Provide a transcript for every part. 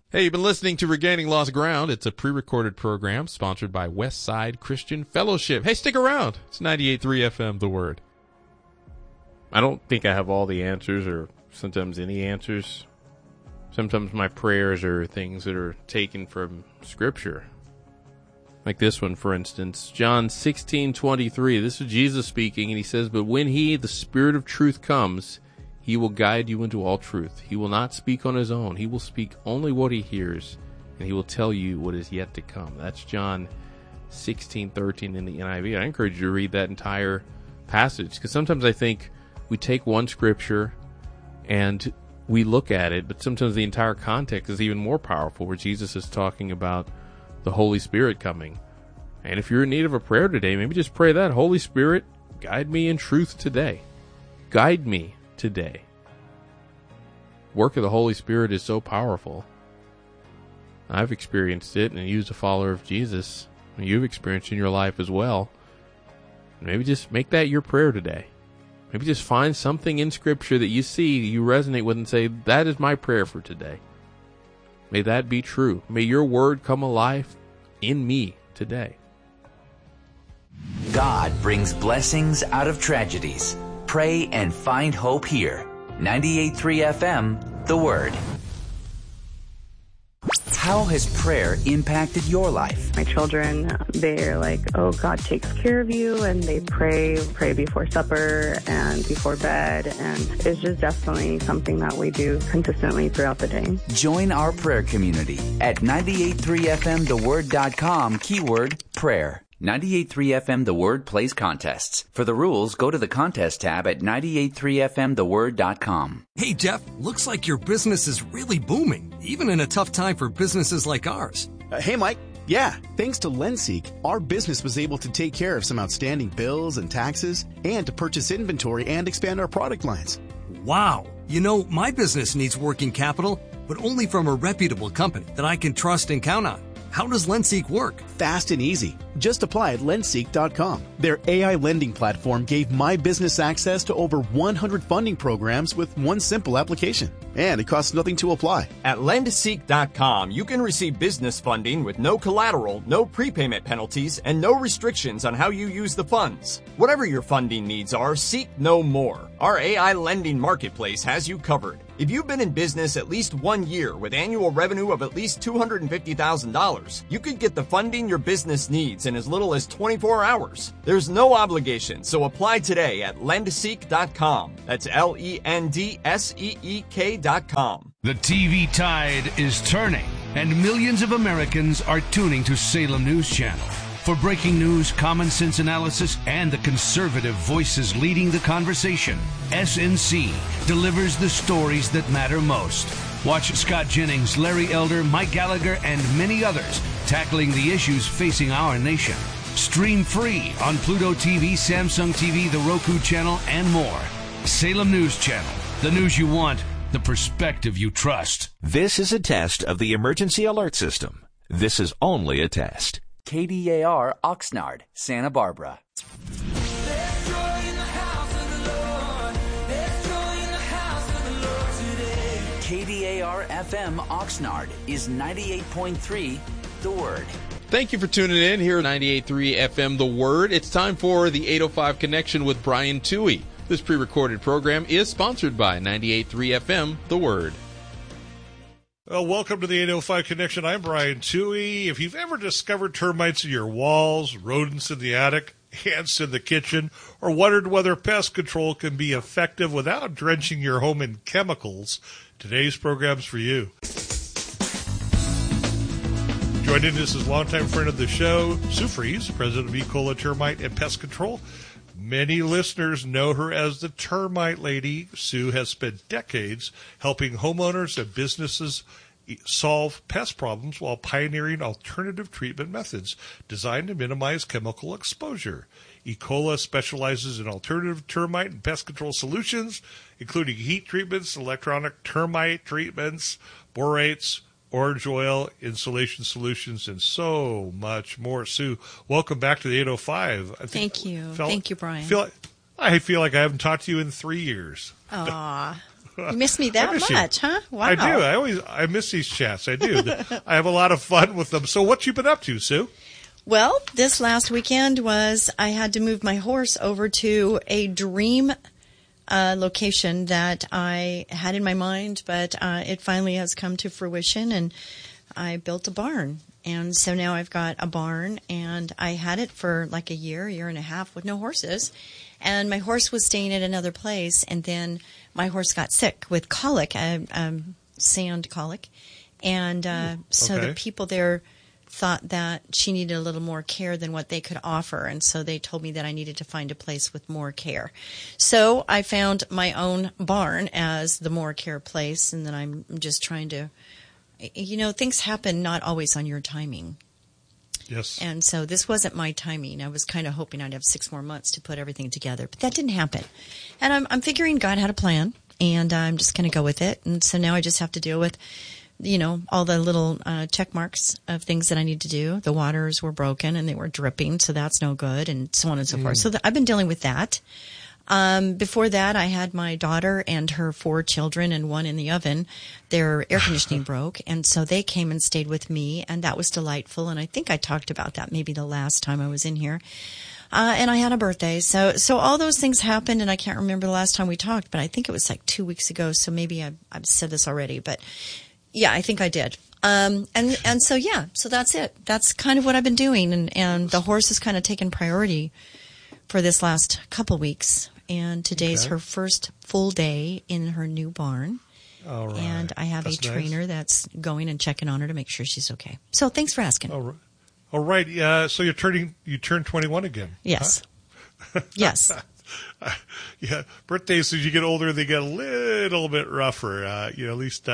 Hey, you've been listening to Regaining Lost Ground. It's a pre-recorded program sponsored by Westside Christian Fellowship. Hey, stick around. It's 98.3 FM, The Word. I don't think I have all the answers or sometimes any answers. Sometimes my prayers are things that are taken from Scripture. Like this one, for instance, John 16:23. This is Jesus speaking, and he says, "But when he, the Spirit of truth, comes, he will guide you into all truth. He will not speak on his own. He will speak only what he hears, and he will tell you what is yet to come." That's John 16:13 in the NIV. I encourage you to read that entire passage, because sometimes I think we take one scripture and we look at it, but sometimes the entire context is even more powerful, where Jesus is talking about the Holy Spirit coming. And if you're in need of a prayer today, maybe just pray that. Holy Spirit, guide me in truth today. Guide me today. Work of the Holy Spirit is so powerful. I've experienced it, and used a follower of Jesus. And you've experienced it in your life as well. Maybe just make that your prayer today. Maybe just find something in Scripture that you see, you resonate with, and say, that is my prayer for today. May that be true. May your word come alive in me today. God brings blessings out of tragedies. Pray and find hope here. 98.3 FM, The Word. How has prayer impacted your life? My children, they're like, oh, God takes care of you, and they pray before supper and before bed, and it's just definitely something that we do consistently throughout the day. Join our prayer community at 98.3fmtheword.com, keyword prayer. 98.3 FM The Word plays contests. For the rules, go to the contest tab at 98.3fmtheword.com. Hey, Jeff, looks like your business is really booming, even in a tough time for businesses like ours. Hey, Mike. Yeah, thanks to Lenseek, our business was able to take care of some outstanding bills and taxes and to purchase inventory and expand our product lines. Wow. You know, my business needs working capital, but only from a reputable company that I can trust and count on. How does Lenseek work? Fast and easy. Just apply at lenseek.com. Their AI lending platform gave my business access to over 100 funding programs with one simple application. And it costs nothing to apply. At lendseek.com, you can receive business funding with no collateral, no prepayment penalties, and no restrictions on how you use the funds. Whatever your funding needs are, seek no more. Our AI lending marketplace has you covered. If you've been in business at least 1 year with annual revenue of at least $250,000, you could get the funding your business needs in as little as 24 hours. There's no obligation, so apply today at lendseek.com. That's LENDSEEK.com. The TV tide is turning, and millions of Americans are tuning to Salem News Channel. For breaking news, common sense analysis, and the conservative voices leading the conversation, SNC delivers the stories that matter most. Watch Scott Jennings, Larry Elder, Mike Gallagher, and many others tackling the issues facing our nation. Stream free on Pluto TV, Samsung TV, the Roku channel, and more. Salem News Channel. The news you want, the perspective you trust. This is a test of the emergency alert system. This is only a test. KDAR Oxnard, Santa Barbara. KDAR FM Oxnard is 98.3 The Word. Thank you for tuning in here at 98.3 FM The Word. It's time for the 805 Connection with Brian Toohey. This pre-recorded program is sponsored by 98.3 FM The Word. Well, welcome to the 805 Connection. I'm Brian Toohey. If you've ever discovered termites in your walls, rodents in the attic, ants in the kitchen, or wondered whether pest control can be effective without drenching your home in chemicals, today's program's for you. Joining us is longtime friend of the show, Sue Fries, president of E-Cola Termite and Pest Control. Many listeners know her as the Termite Lady. Sue has spent decades helping homeowners and businesses solve pest problems while pioneering alternative treatment methods designed to minimize chemical exposure. E-Cola specializes in alternative termite and pest control solutions, including heat treatments, electronic termite treatments, borates, orange oil, insulation solutions, and so much more. Sue, welcome back to the 805. Thank you. Thank you, Brian. I feel like I haven't talked to you in 3 years. Aw. You miss me that much, huh? Wow. I do. I miss these chats. I do. I have a lot of fun with them. So what you been up to, Sue? Well, this last weekend I had to move my horse over to a dream location that I had in my mind, but it finally has come to fruition, and I built a barn. And so now I've got a barn, and I had it for like a year and a half with no horses. And my horse was staying at another place, and then my horse got sick with colic, sand colic. And so the people there thought that she needed a little more care than what they could offer. And so they told me that I needed to find a place with more care. So I found my own barn as the more care place, and then I'm just trying to, things happen not always on your timing. Yes. And so this wasn't my timing. I was kind of hoping I'd have 6 more months to put everything together, but that didn't happen. And I'm figuring God had a plan, and I'm just going to go with it. And so now I just have to deal with, all the little check marks of things that I need to do. The waters were broken and they were dripping, so that's no good, and so on and so forth. So I've been dealing with that. Before that, I had my daughter and her 4 children and one in the oven. Their air conditioning broke, and so they came and stayed with me, and that was delightful. And I think I talked about that maybe the last time I was in here. And I had a birthday. So all those things happened, and I can't remember the last time we talked, but I think it was like 2 weeks ago, so maybe I've said this already, but yeah, I think I did. So that's it. That's kind of what I've been doing, and the horse has kind of taken priority for this last couple weeks. And today's her first full day in her new barn. All right. And I have a trainer that's going and checking on her to make sure she's okay. So thanks for asking. All right. So you turned 21 again. Yes. Huh? Yes. Yeah. Birthdays, as you get older, they get a little bit rougher. At least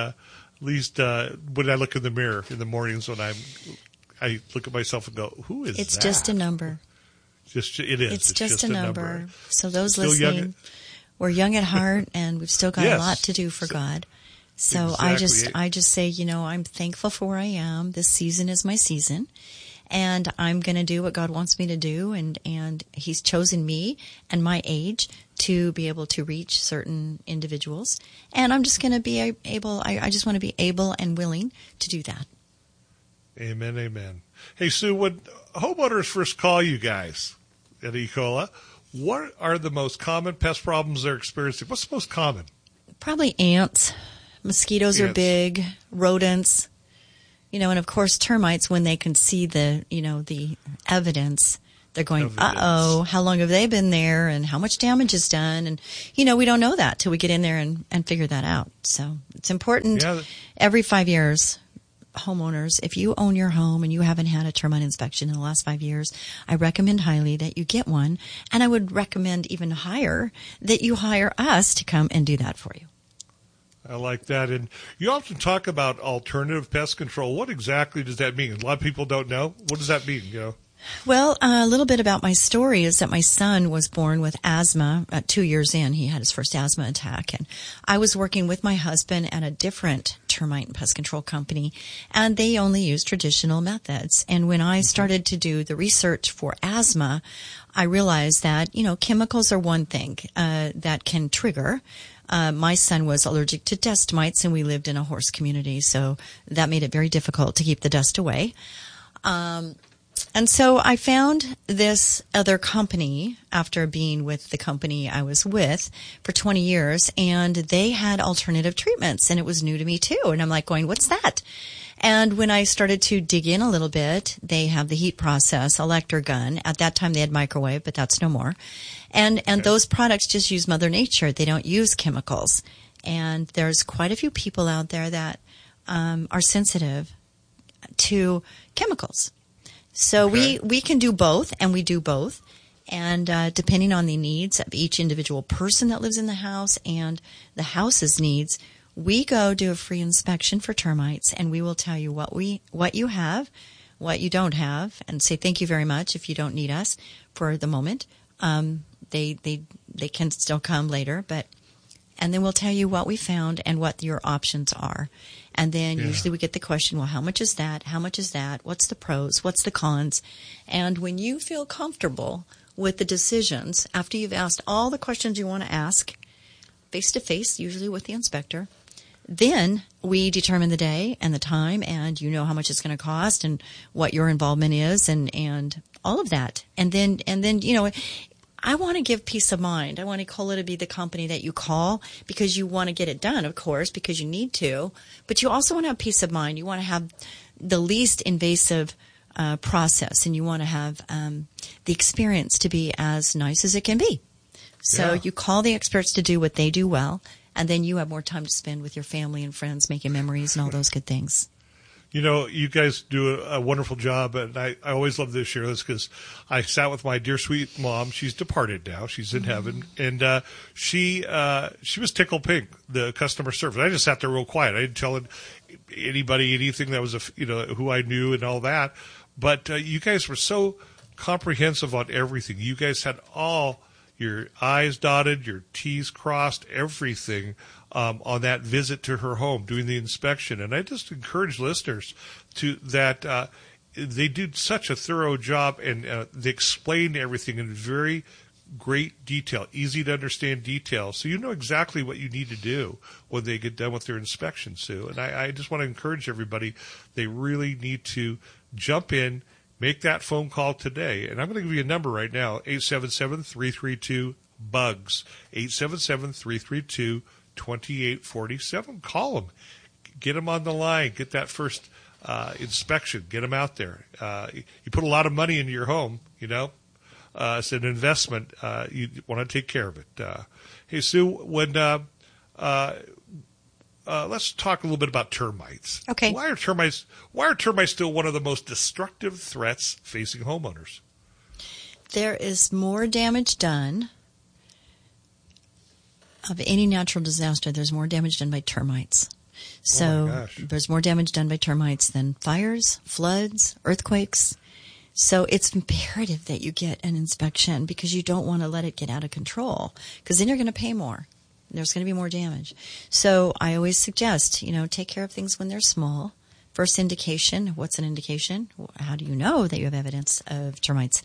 when I look in the mirror in the mornings when I look at myself and go, who is It's that? just a number. It is. It's just a number. So those still listening, we're young at heart, and we've still got a lot to do for God. So exactly. I just say, I'm thankful for where I am. This season is my season, and I'm going to do what God wants me to do. And He's chosen me and my age to be able to reach certain individuals. And I'm just going to be able, I just want to be able and willing to do that. Amen, amen. Hey, Sue, when homeowners first call you guys at Ecola, what are the most common pest problems they're experiencing? What's the most common? Probably ants. Mosquitoes are big, rodents, and of course termites. When they can see the evidence, they're going, uh-oh, how long have they been there, and how much damage is done? And, we don't know that till we get in there and figure that out. So it's important every 5 years. Homeowners, if you own your home and you haven't had a termite inspection in the last 5 years, I recommend highly that you get one. And I would recommend even higher that you hire us to come and do that for you. I like that. And you often talk about alternative pest control. What exactly does that mean? A lot of people don't know. What does that mean? Well, a little bit about my story is that my son was born with asthma. 2 years in, he had his first asthma attack. And I was working with my husband at a different termite and pest control company, and they only use traditional methods. And when I started to do the research for asthma, I realized that, chemicals are one thing that can trigger. My son was allergic to dust mites, and we lived in a horse community, so that made it very difficult to keep the dust away. And so I found this other company after being with the company I was with for 20 years, and they had alternative treatments, and it was new to me too. And I'm like going, what's that? And when I started to dig in a little bit, they have the heat process, electrogun. At that time they had microwave, but that's no more. And those products just use Mother Nature. They don't use chemicals. And there's quite a few people out there that are sensitive to chemicals. So we can do both, and we do both. And depending on the needs of each individual person that lives in the house and the house's needs, we go do a free inspection for termites, and we will tell you what you have, what you don't have, and say thank you very much if you don't need us for the moment. They can still come later, and then we'll tell you what we found and what your options are. And then usually we get the question, well, how much is that? How much is that? What's the pros? What's the cons? And when you feel comfortable with the decisions, after you've asked all the questions you want to ask, face-to-face, usually with the inspector. Then we determine the day and the time, and you know how much it's going to cost and what your involvement is and all of that. And then I want to give peace of mind. I want Ecola to be the company that you call because you want to get it done, of course, because you need to. But you also want to have peace of mind. You want to have the least invasive process, and you want to have the experience to be as nice as it can be. So you call the experts to do what they do well, and then you have more time to spend with your family and friends, making memories and all those good things. You guys do a wonderful job, and I always love to share this because I sat with my dear sweet mom. She's departed now; she's in heaven, and she was tickled pink. The customer service. I just sat there real quiet. I didn't tell anybody anything that was who I knew and all that. But you guys were so comprehensive on everything. You guys had all your I's dotted, your T's crossed, everything on that visit to her home, doing the inspection. And I just encourage listeners that they do such a thorough job, and they explain everything in very great detail, easy to understand detail, so you know exactly what you need to do when they get done with their inspection, Sue. And I just want to encourage everybody, they really need to jump in, make that phone call today. And I'm going to give you a number right now, 877-332-BUGS, 877-332-2847. Call them. Get them on the line. Get that first inspection. Get them out there. You put a lot of money into your home, it's an investment. You want to take care of it. Hey, Sue, when let's talk a little bit about termites. Okay. Why are termites still one of the most destructive threats facing homeowners? There is more damage done of any natural disaster. There's more damage done by termites. So there's more damage done by termites than fires, floods, earthquakes. So it's imperative that you get an inspection because you don't want to let it get out of control, because then you're going to pay more. There's going to be more damage. So I always suggest, take care of things when they're small. First indication, what's an indication? How do you know that you have evidence of termites?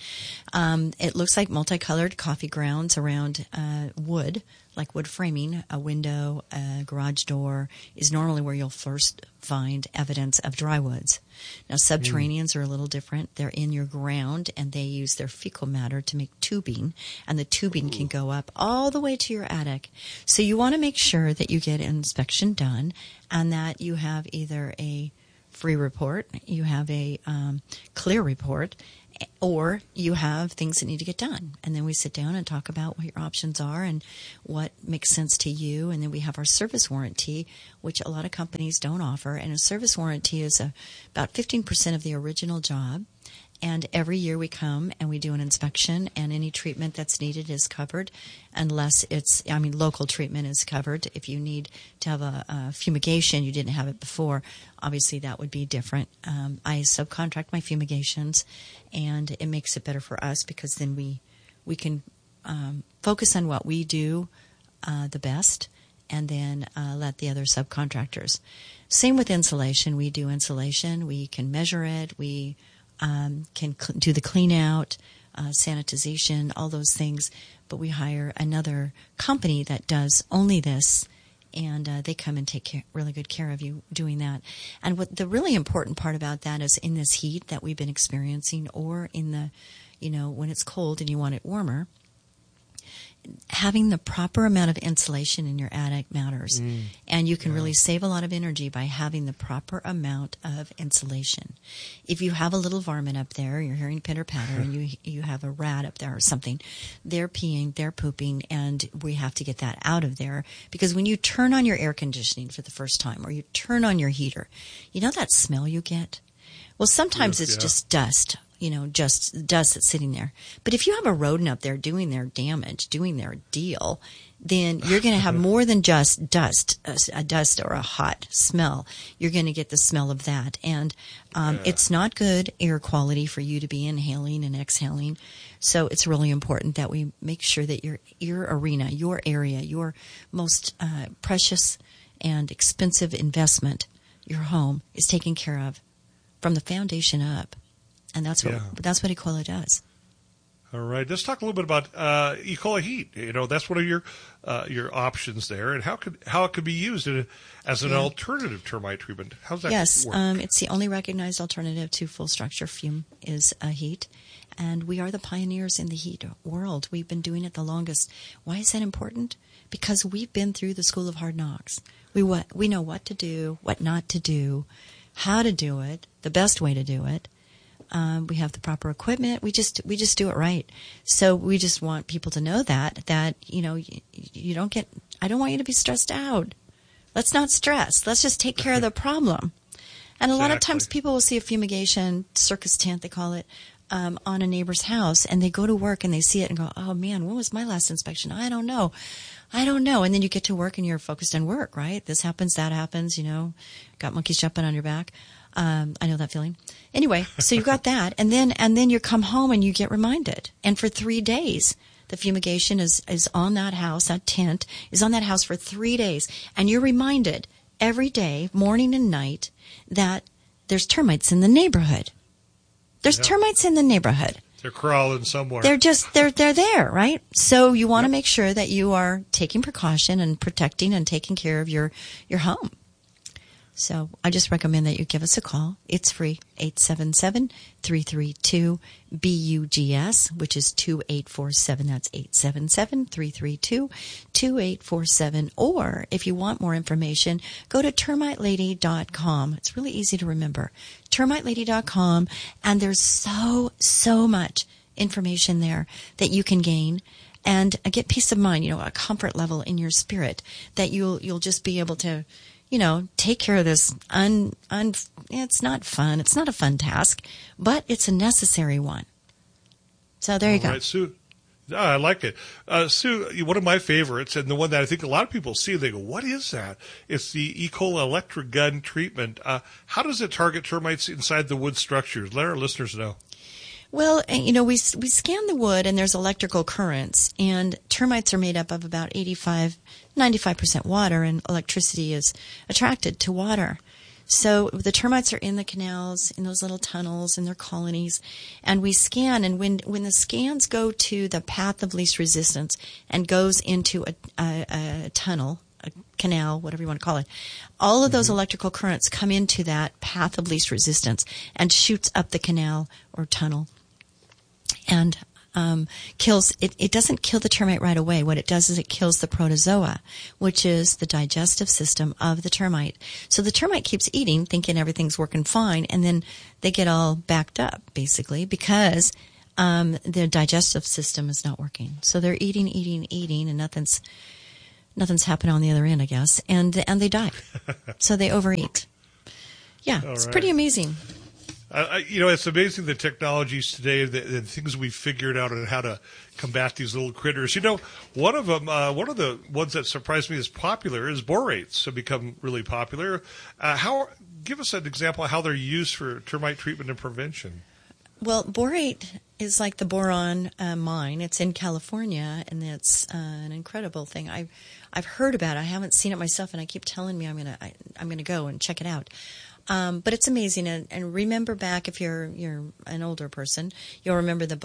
It looks like multicolored coffee grounds around wood, like wood framing. A window, a garage door is normally where you'll first find evidence of dry woods. Now, subterraneans are a little different. They're in your ground, and they use their fecal matter to make tubing, and the tubing can go up all the way to your attic. So you want to make sure that you get an inspection done and that you have either a free report, you have a clear report, or you have things that need to get done. And then we sit down and talk about what your options are and what makes sense to you. And then we have our service warranty, which a lot of companies don't offer. And a service warranty is about 15% of the original job. And every year we come and we do an inspection, and any treatment that's needed is covered, unless local treatment is covered. If you need to have a fumigation, you didn't have it before, obviously that would be different. I subcontract my fumigations, and it makes it better for us because then we can focus on what we do the best, and then let the other subcontractors. Same with insulation. We do insulation. We can measure it. We can do the clean out, sanitization, all those things. But we hire another company that does only this, and they come and take really good care of you doing that. And what the really important part about that is, in this heat that we've been experiencing, or in the, when it's cold and you want it warmer, having the proper amount of insulation in your attic matters. And you can really save a lot of energy by having the proper amount of insulation. If you have a little varmint up there, you're hearing pitter-patter, and you have a rat up there or something, they're peeing, they're pooping, and we have to get that out of there. Because when you turn on your air conditioning for the first time, or you turn on your heater, you know that smell you get? Well, sometimes it's just dust. Just dust that's sitting there. But if you have a rodent up there doing their damage, doing their deal, then you're going to have more than just dust, a dust or a hot smell. You're going to get the smell of that. And it's not good air quality for you to be inhaling and exhaling. So it's really important that we make sure that your arena, your area, your most precious and expensive investment, your home, is taken care of from the foundation up. And that's what Ecola does. All right, let's talk a little bit about E. coli heat. That's one of your options there, and how it could be used as an alternative termite treatment. How's that work? It's the only recognized alternative to full structure fume is heat, and we are the pioneers in the heat world. We've been doing it the longest. Why is that important? Because we've been through the school of hard knocks. We know what to do, what not to do, how to do it, the best way to do it. We have the proper equipment. We just do it right. So we just want people to know that you don't get. I don't want you to be stressed out. Let's not stress. Let's just take care of the problem. And a lot of times people will see a fumigation circus tent, they call it, on a neighbor's house, and they go to work and they see it and go, "Oh man, when was my last inspection? I don't know." And then you get to work and you're focused on work, right? This happens, that happens. Got monkeys jumping on your back. I know that feeling. Anyway, so you've got that, and then you come home and you get reminded. And for 3 days, the fumigation is on that house. That tent is on that house for 3 days, and you're reminded every day, morning and night, that there's termites in the neighborhood. There's termites in the neighborhood. They're crawling somewhere. They're there, right? So you want to make sure that you are taking precaution and protecting and taking care of your home. So I just recommend that you give us a call. It's free, 877-332-BUGS, which is 2847. That's 877-332-2847. Or if you want more information, go to termitelady.com. It's really easy to remember. Termitelady.com, and there's so much information there that you can gain and get peace of mind, a comfort level in your spirit that you'll just be able to take care of this. It's not fun. It's not a fun task, but it's a necessary one. So there you go. Right, Sue. I like it. Sue, one of my favorites, and the one that I think a lot of people see, they go, what is that? It's the E. coli electric gun treatment. How does it target termites inside the wood structures? Let our listeners know. Well, we scan the wood, and there's electrical currents, and termites are made up of about 95% water, and electricity is attracted to water. So the termites are in the canals, in those little tunnels, in their colonies, and we scan, and when the scans go to the path of least resistance and goes into a tunnel, a canal, whatever you want to call it, all of those electrical currents come into that path of least resistance and shoots up the canal or tunnel. And kills it. It doesn't kill the termite right away. What it does is it kills the protozoa, which is the digestive system of the termite. So the termite keeps eating, thinking everything's working fine, and then they get all backed up, basically, because their digestive system is not working. So they're eating, and nothing's happened on the other end, I guess, and they die. So they overeat. Yeah, it's pretty amazing. It's amazing the technologies today, the things we've figured out on how to combat these little critters. One of them, one of the ones that surprised me as popular is borates have become really popular. Give us an example of how they're used for termite treatment and prevention. Well, borate is like the boron mine. It's in California, and it's an incredible thing. I've heard about it. I haven't seen it myself, and I keep telling me I'm gonna go and check it out. But it's amazing, and remember back, if you're an older person, you'll remember the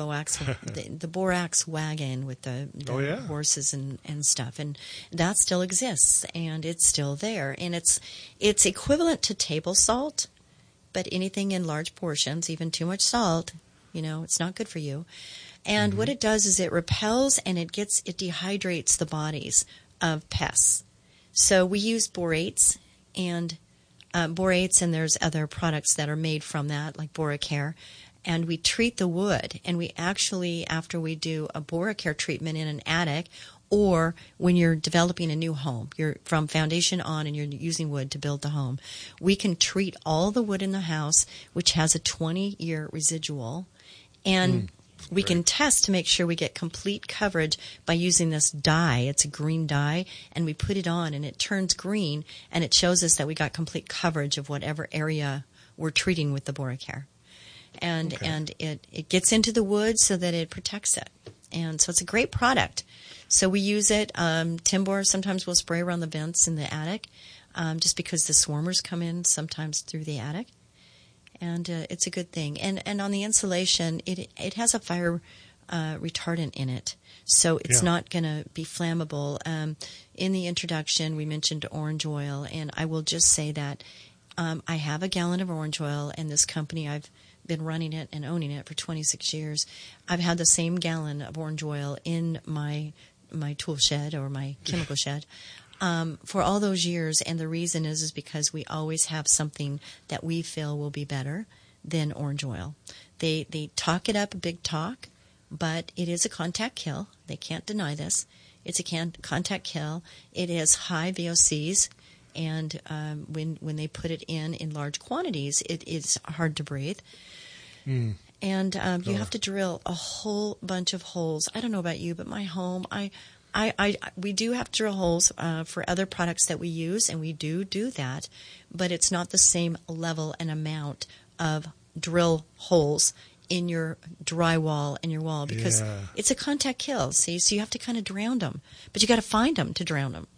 borax wagon with the horses and stuff, and that still exists, and it's still there, and it's equivalent to table salt, but anything in large portions, even too much salt, it's not good for you. And what it does is it repels and it dehydrates the bodies of pests. So we use borates and there's other products that are made from that, like Boracare, and we treat the wood. And we actually, after we do a Boracare treatment in an attic, or when you're developing a new home, you're from foundation on and you're using wood to build the home, we can treat all the wood in the house, which has a 20-year residual, and we can test to make sure we get complete coverage by using this dye. It's a green dye, and we put it on, and it turns green, and it shows us that we got complete coverage of whatever area we're treating with the Boracare. And it gets into the wood so that it protects it. And so it's a great product. So we use it. Timbor, sometimes we'll spray around the vents in the attic just because the swarmers come in sometimes through the attic. And it's a good thing. And on the insulation, it has a fire retardant in it. So it's not going to be flammable. In the introduction, we mentioned orange oil, and I will just say that I have a gallon of orange oil, and this company, I've been running it and owning it for 26 years. I've had the same gallon of orange oil in my tool shed or my chemical shed for all those years, and the reason is because we always have something that we feel will be better than orange oil. They talk it up a big talk, but it is a contact kill. They can't deny this. It's a contact kill. It has high VOCs, and when they put it in large quantities, it is hard to breathe. And you have to drill a whole bunch of holes. I don't know about you, but my home, we do have to drill holes for other products that we use, and we do that, but it's not the same level and amount of drill holes in your drywall and your wall because it's a contact kill, see? So you have to kind of drown them, but you got to find them to drown them.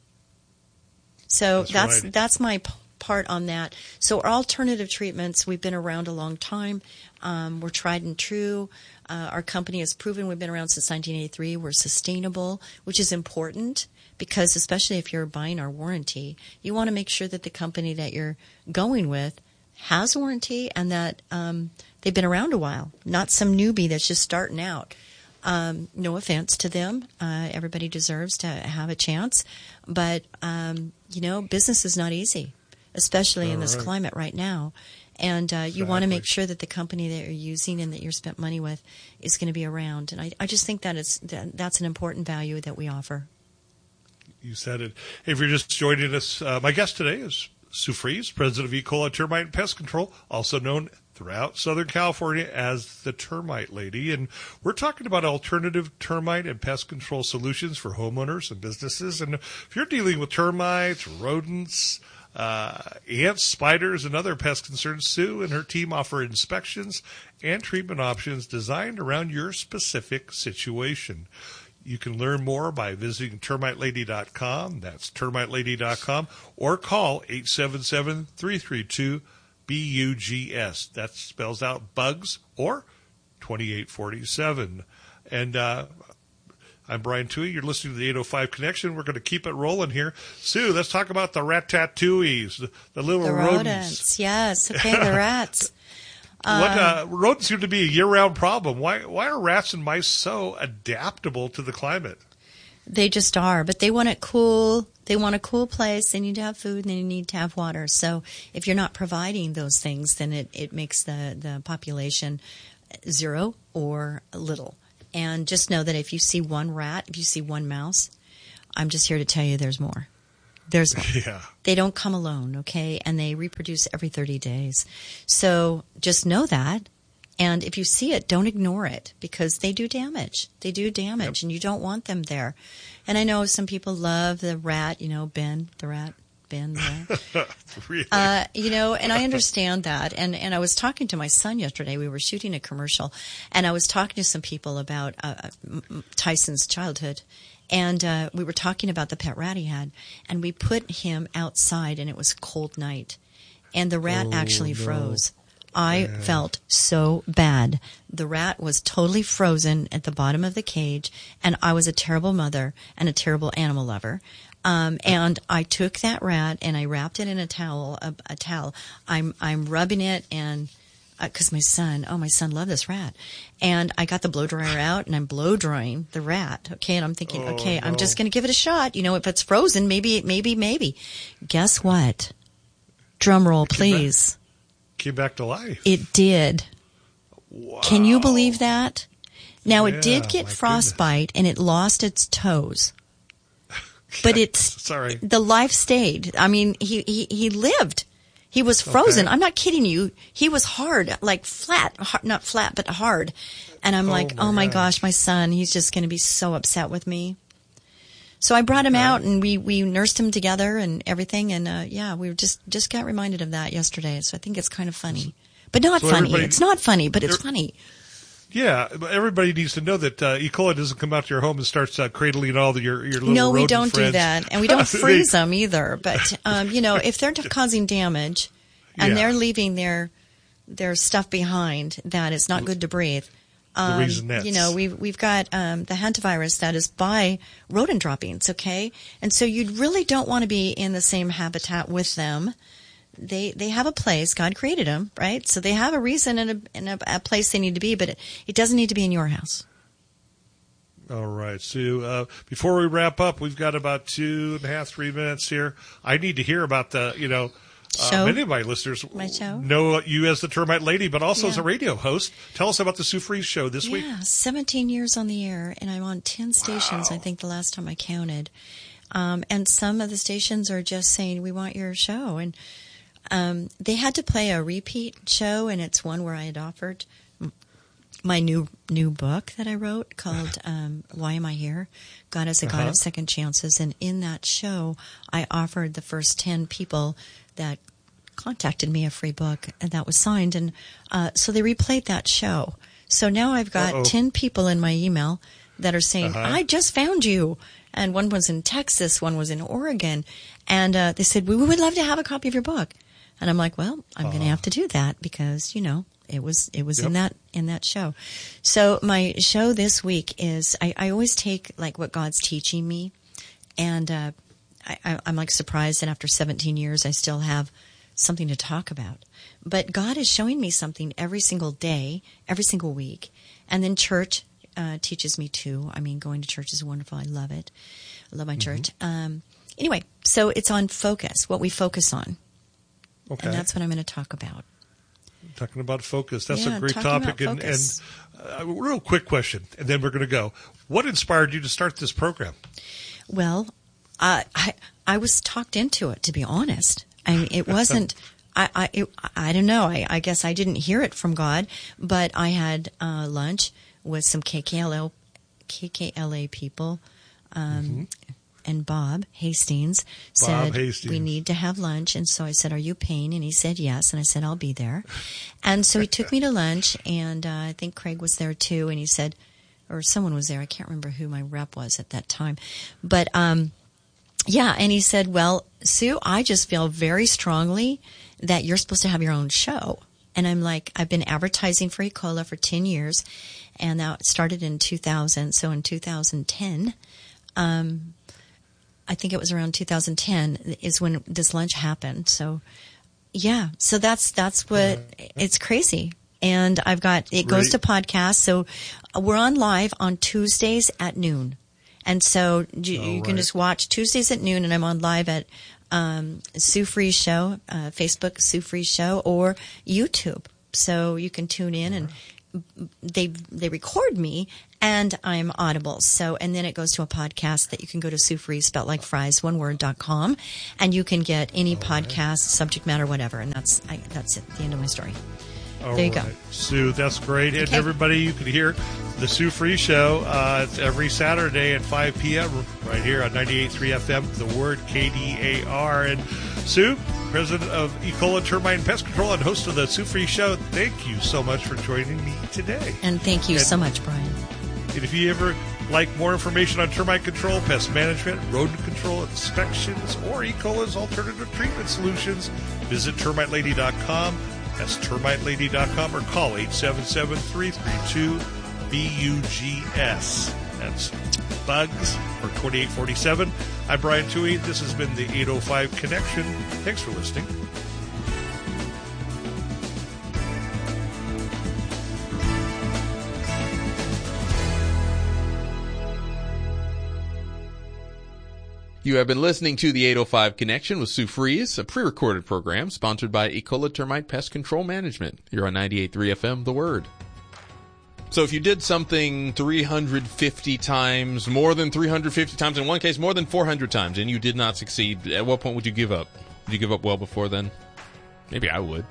So that's my part on that. So our alternative treatments, we've been around a long time. We're tried and true. Our company has proven we've been around since 1983. We're sustainable, which is important because especially if you're buying our warranty, you want to make sure that the company that you're going with has warranty and that they've been around a while, not some newbie that's just starting out. No offense to them. Everybody deserves to have a chance. But, business is not easy, especially in this climate right now. And you want to make sure that the company that you're using and that you're spent money with is going to be around. And I just think that's an important value that we offer. You said it. If you're just joining us, my guest today is Sue Fries, president of E-Cola Termite and Pest Control, also known throughout Southern California as the Termite Lady. And we're talking about alternative termite and pest control solutions for homeowners and businesses. And if you're dealing with termites, rodents, ants, spiders, and other pest concerns, Sue and her team offer inspections and treatment options designed around your specific situation. You can learn more by visiting termitelady.com. That's termitelady.com, or call 877-332-BUGS. That spells out bugs or 2847. And I'm Brian Toohey. You're listening to the 805 Connection. We're going to keep it rolling here. Sue, let's talk about the ratatouilles, the little rodents. Yes, okay, the rats. Rodents seem to be a year-round problem. Why are rats and mice so adaptable to the climate? They just are, but they want it cool. They want a cool place. They need to have food, and they need to have water. So if you're not providing those things, then it makes the population zero or little. And just know that if you see one rat, if you see one mouse, I'm just here to tell you there's more. There's more. Yeah. They don't come alone, okay? And they reproduce every 30 days. So just know that. And if you see it, don't ignore it because they do damage. They do damage, and you don't want them there. And I know some people love the rat, Ben the rat. Really? And I understand that. And I was talking to my son yesterday. We were shooting a commercial, and I was talking to some people about Tyson's childhood. And we were talking about the pet rat he had, and we put him outside, and it was a cold night, and the rat actually froze. I felt so bad. The rat was totally frozen at the bottom of the cage, and I was a terrible mother and a terrible animal lover. And I took that rat and I wrapped it in a towel. I'm rubbing it and. Because my son loved this rat. And I got the blow dryer out and I'm blow drying the rat. Okay. And I'm thinking, I'm just going to give it a shot. If it's frozen, maybe. Guess what? Drum roll, please. Came back to life. It did. Wow. Can you believe that? Now it did get frostbite and it lost its toes. But the life stayed. I mean, he lived. He was frozen. Okay. I'm not kidding you. He was hard, like flat, not flat, but hard. And I'm oh my gosh, my son, he's just going to be so upset with me. So I brought him out and we nursed him together and everything. And we just got reminded of that yesterday. So I think it's kind of funny, but not funny. It's not funny, but it's funny. Yeah, but everybody needs to know that E. coli doesn't come out to your home and starts cradling all your little No, we rodent don't friends. do that, and we don't freeze them either. But if they're causing damage and they're leaving their stuff behind that is not good to breathe, Raisinets. We've got the hantavirus that is by rodent droppings, okay? And so you really don't want to be in the same habitat with them. They have a place. God created them, right? So they have a reason and a place they need to be, but it doesn't need to be in your house. All right, Sue. Before we wrap up, we've got about 2.5, 3 minutes here. I need to hear about the, many of my listeners know you as the Termite Lady, but also as a radio host. Tell us about the Sue Fries Show this week. Yeah, 17 years on the air, and I'm on 10 stations, I think the last time I counted. And some of the stations are just saying, we want your show. And they had to play a repeat show, and it's one where I had offered my new book that I wrote called Why Am I Here? God is a God of Second Chances. And in that show, I offered the first 10 people that contacted me a free book, and that was signed. And so they replayed that show. So now I've got 10 people in my email that are saying, I just found you. And one was in Texas, one was in Oregon. And they said, we would love to have a copy of your book. And I'm like, well, I'm going to have to do that because, it was in that show. So my show this week is I always take like what God's teaching me, and I'm like surprised that after 17 years I still have something to talk about. But God is showing me something every single day, every single week, and then church teaches me too. I mean, going to church is wonderful. I love it. I love my church. Anyway, so it's on focus, what we focus on, and that's what I'm going to talk about. Talking about focus. That's a great topic. And a real quick question, and then we're going to go. What inspired you to start this program? Well, I was talked into it, to be honest. I mean, it wasn't, I don't know. I guess I didn't hear it from God, but I had lunch with some KKLA people, and Bob Hastings said, we need to have lunch. And so I said, are you paying? And he said, yes. And I said, I'll be there. And so he took me to lunch, and I think Craig was there too. And he said, or someone was there. I can't remember who my rep was at that time. But, and he said, well, Sue, I just feel very strongly that you're supposed to have your own show. And I'm like, I've been advertising for Ecola for 10 years, and now it started in 2000. So in 2010, I think it was around 2010 is when this lunch happened. So, so that's what it's crazy. And I've got, it goes to podcast. So we're on live on Tuesdays at noon. And so you can just watch Tuesdays at noon, and I'm on live at Sue Fries Show, Facebook Sue Fries Show, or YouTube. So you can tune in, and they record me, and I'm audible. So, and then it goes to a podcast that you can go to Sue Fries, spelled like fries, oneword.com, and you can get any podcast, subject matter, whatever. And that's it, the end of my story. There you go. Sue, that's great. And everybody, you can hear the Sue Fries Show. It's every Saturday at 5 p.m. right here on 98.3 FM, The Word, KDAR. And Sue, president of Ecola Termite and Pest Control and host of the Sue Fries Show, thank you so much for joining me today. And thank you so much, Brian. And if you ever like more information on termite control, pest management, rodent control, inspections, or Ecola's alternative treatment solutions, visit termitelady.com. That's termitelady.com, or call 877-332-BUGS. That's Bugs or 2847. I'm Brian Toohey. This has been the 805 Connection. Thanks for listening. You have been listening to the 805 Connection with Sue Fries, a pre-recorded program sponsored by Ecola Termite Pest Control Management. You're on 98.3 FM, The Word. So if you did something 350 times, more than 350 times, in one case more than 400 times, and you did not succeed, at what point would you give up? Would you give up well before then? Maybe I would.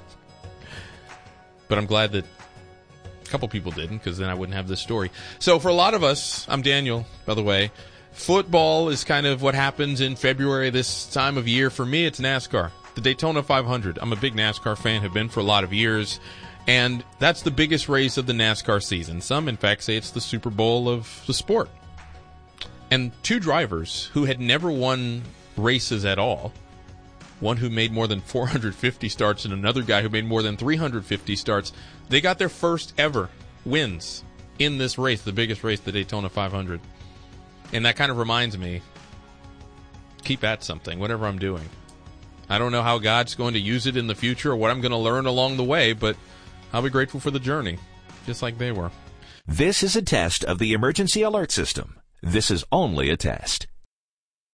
But I'm glad that a couple people didn't, because then I wouldn't have this story. So for a lot of us, I'm Daniel, by the way, football is kind of what happens in February this time of year. For me, it's NASCAR, the Daytona 500. I'm a big NASCAR fan, have been for a lot of years, and that's the biggest race of the NASCAR season. Some, in fact, say it's the Super Bowl of the sport. And two drivers who had never won races at all, one who made more than 450 starts and another guy who made more than 350 starts, they got their first ever wins in this race, the biggest race, the Daytona 500. And that kind of reminds me, keep at something, whatever I'm doing. I don't know how God's going to use it in the future or what I'm going to learn along the way, but I'll be grateful for the journey, just like they were. This is a test of the emergency alert system. This is only a test.